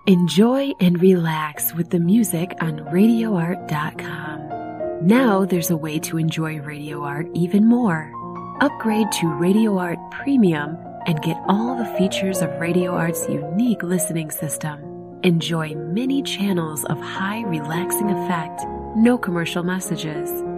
Enjoy and relax with the music on RadioArt.com. Now there's a way to enjoy Radio Art even more. Upgrade to Radio Art Premium and get all the features of Radio Art's unique listening system. Enjoy many channels of high relaxing effect, no commercial messages,